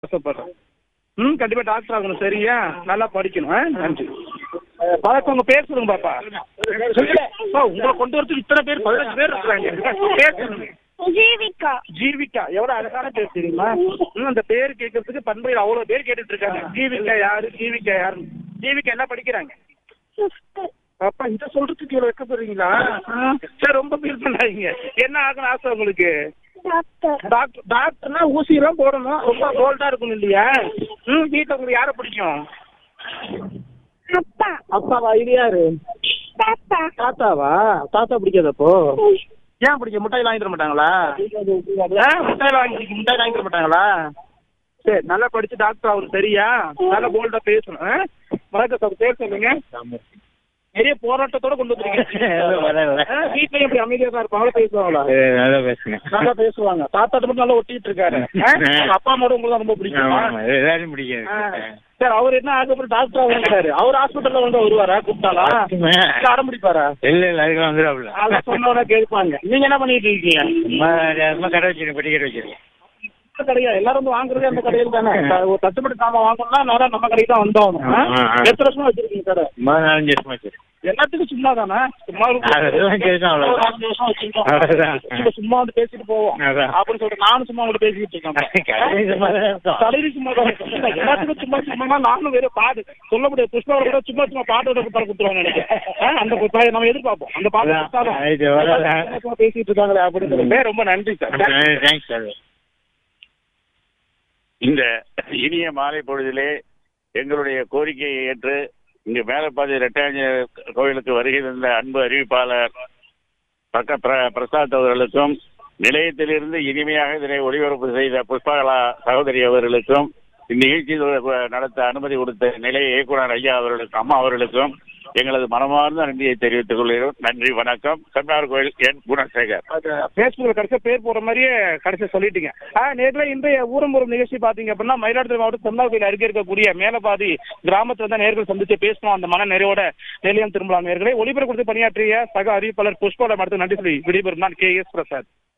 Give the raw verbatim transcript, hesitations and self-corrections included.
ஆசைப்படுறேன். ம் கண்டிப்பா டாக்டர் ஆகணும். சரியா? நல்லா படிக்கணும். ஆ? நன்றி. வணக்கம். உங்க பேர் சொல்லுங்க பாப்பா. அப்பா, உங்களை கொண்டு வரதுக்கு இத்தனை பேர் பதினஞ்சு பேர் இருக்கிறாங்க. பேர் சொல்லுங்க. ஜீவிகா. ஜீவிகா எவ்வளவு அழகான பேர் தெரியுமா? ம், அந்த பேர் கேட்கறதுக்கு பண்பையில் அவ்வளவு பேர் கேட்டுட்டு இருக்காங்க. ஜீவிகா யாரு? ஜீவிகா யாரு? ஜீவிகா என்ன படிக்கிறாங்க? ஃபிஃப்த். அப்பா இதை சொல்றதுக்கு இவ்வளவு வைக்கப்படுறீங்களா? சரி, ரொம்ப ஃபீல் பண்ணாதீங்க. என்ன ஆகணும் ஆசை உங்களுக்கு? டாக்டர். டாக்டர். டாக்டர்னா ஊசி எல்லாம் போடணும், ரொம்ப போல்டா இருக்கணும் இல்லையா? ம் வீட்டுல உங்களுக்கு யாரை பிடிக்கும்? அப்பா. அப்பாவா? இது யாரு? தாத்தா. தாத்தாவா? தாத்தா பிடிக்காதப்போ? ஏன் பிடிக்க? மிட்டாய் வாங்கி தர மாட்டாங்களா? மிட்டாய் வாங்கி மிட்டாய் வாங்கி தர மாட்டாங்களா? சரி, நல்லா படிச்சு டாக்டர் அவரு. சரியா? நல்லா போல்டா பேசணும். ஆ? வணக்கம் சார், பேர் சொல்லுங்க. நிறைய போராட்டத்தோட கொண்டு வந்துருக்கீங்க. வீட்லயும் இப்படி அமைதியா தான் இருப்பாங்களா? பேசுவாங்களா? நல்லா பேசுங்க. நல்லா பேசுவாங்க. தாத்தாட்ட மட்டும் நல்லா ஒட்டிட்டு இருக்காரு. அப்பா அம்மாவோட உங்களுக்கு ரொம்ப பிடிக்கும். எல்லாரும் பிடிக்காது. சார், அவர் என்ன ஆகப்பட்டு டாக்டர் ஆகிறாரு? அவர் ஹாஸ்பிட்டல்ல வந்து வருவாரா? கூப்பிட்டாலா? அடம் பிடிப்பாரா? இல்ல இல்ல அதுக்கெல்லாம் வந்துடாப்ல. அதை சொன்னோட கேட்பாங்க. நீங்க என்ன பண்ணிட்டு இருக்கீங்க? சும்மா கடை வச்சிருக்கேன், பெட்டி கடை வச்சிருக்கேன். கடையா? எல்லாரும் வந்து வாங்குறதே அந்த கடையில் தானே. ஒரு தட்டுப்பட்டு சாமா வாங்கணும்னா நேரம் நம்ம கடைக்கு தான் வந்தோம். எத்தனை வருஷமா வச்சிருக்கீங்க கடை? நாலஞ்சு வருஷமா வச்சிருக்கேன். எல்லாத்துக்கும் சும்மா தானே? சும்மா சும்மா வந்து பேசிட்டு போவோம் அப்படின்னு சொல்லிட்டு நானும் சும்மா வந்து பேசிட்டு இருக்கேன். தலைவி சும்மா தான். எல்லாத்துக்கும் சும்மா சும்மா நானும் வேற பாடு சொல்ல முடியாது. புஷ்பாவோட கூட சும்மா சும்மா பாட்டோட குத்தால குத்துருவாங்க நினைக்கிறேன். அந்த நம்ம எதிர்பார்ப்போம். அந்த பாட்டு பேசிட்டு இருக்காங்களே அப்படின்னு சொல்லிட்டு ரொம்ப நன்றி சார். Thanks sir. இந்த இனிய மாலை பொழுதிலே எங்களுடைய கோரிக்கையை ஏற்று இங்கு மேலப்பாதி ரெட்டாஞ்சி கோயிலுக்கு வருகை தந்த அன்பு அறிவிப்பாளர் பக்க பிரசாத் அவர்களுக்கும், நிலையத்திலிருந்து இனிமையாக இதனை ஒளிபரப்பு செய்த புஷ்பகலா சகோதரி அவர்களுக்கும், இந்நிகழ்ச்சி நடத்த அனுமதி கொடுத்த நிலைய இயக்குனர் ஐயா அவர்களுக்கும், அம்மா அவர்களுக்கும் எங்களது மனமார்ந்த நன்றியை தெரிவித்துக் கொள்கிறோம். நன்றி, வணக்கம். செம்னார் கோயில் என் குணசேகர். பேஸ்புக்ல கடைசியா பேர் போற மாதிரியே கடைசியா சொல்லிட்டீங்க. நேர்ல இன்றைய ஊரம்புறம் நிகழ்ச்சி பாத்தீங்க அப்படின்னா மயிலாடுதுறை மாவட்டம் செம்னார் கோயில் அருகே இருக்கக்கூடிய மேலபாதி கிராமத்துல தான் நேர்கள் சந்திச்சு பேசணும். அந்த மன நிறைவோட நிலையம் திரும்பலாம். நேர்களை ஒளிபரப்பு கொடுத்து பணியாற்றிய சக அறிவிப்பாளர் புஷ்பாவோட மடத்துக்கு நன்றி சொல்லி விடைபெறும் நான் கே எஸ் பிரசாத்.